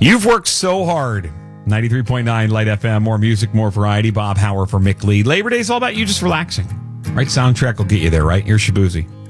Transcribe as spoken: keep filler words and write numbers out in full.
You've worked so hard. ninety-three point nine Light F M, more music, more variety. Bob Hauer for Mick Lee. Labor Day is all about you just relaxing. Right? Soundtrack will get you there, right? Here's Shabuzi.